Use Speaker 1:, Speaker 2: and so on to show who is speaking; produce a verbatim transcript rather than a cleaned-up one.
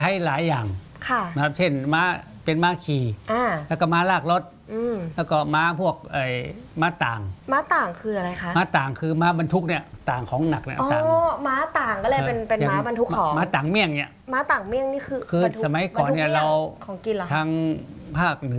Speaker 1: ใช้หลายอย่าง
Speaker 2: ค่ะ
Speaker 1: นะครับเช่นม้าเป็นม้าขี่แล้วก็ม้าลากรถแล้วก็ม้าพวกไอ้ม้าต่าง
Speaker 2: ม้าต่างคืออะไรคะ
Speaker 1: ม้าต่างคือม้าบรรทุกเนี่ยต่างของหนักเนี่ยต่าง
Speaker 2: ม้าต่างก็เลยเป็นเป็นม้าบรรทุกของ
Speaker 1: ม้าต่างเมี่ยงเนี่ย
Speaker 2: ม้าต่างเมี่ยงนี่คือ
Speaker 1: คือสมัยก่อนเนี่ยเรา
Speaker 2: ของกินเหรอ
Speaker 1: ทางภาคเหนือ